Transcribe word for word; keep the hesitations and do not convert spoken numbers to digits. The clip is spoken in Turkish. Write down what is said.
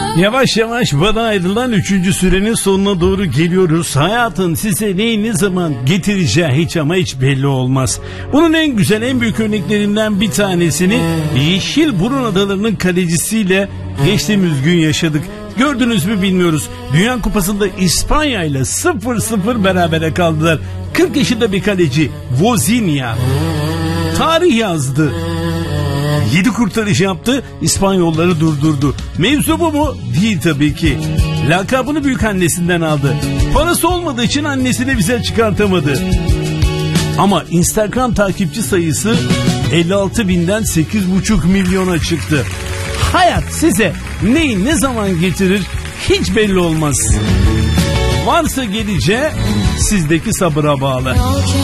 Yavaş yavaş bana ayrılan üçüncü sürenin sonuna doğru geliyoruz. Hayatın size neyi ne zaman getireceği hiç ama hiç belli olmaz. Bunun en güzel, en büyük örneklerinden bir tanesini Yeşil Burun Adaları'nın kalecisiyle geçtiğimiz gün yaşadık. Gördünüz mü bilmiyoruz. Dünya Kupası'nda İspanya ile sıfır sıfır berabere kaldılar. kırk yaşında bir kaleci Vozinha tarih yazdı. yedi kurtarış yaptı, İspanyolları durdurdu. Mevzu bu mu? Değil tabii ki. Lakabını büyük annesinden aldı. Parası olmadığı için annesine vize çıkartamadı. Ama Instagram takipçi sayısı elli altı binden sekiz buçuk milyona çıktı. Hayat size neyi ne zaman getirir hiç belli olmaz. Varsa geleceği sizdeki sabıra bağlı.